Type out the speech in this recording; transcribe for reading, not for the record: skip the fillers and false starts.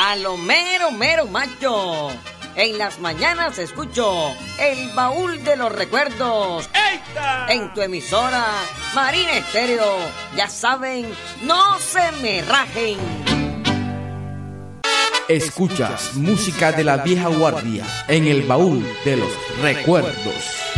a lo mero, mero macho. En las mañanas escucho el baúl de los recuerdos. ¡Eita! En tu emisora Marina Estéreo. Ya saben, no se me rajen. Escuchas música de la vieja guardia en el baúl de los recuerdos.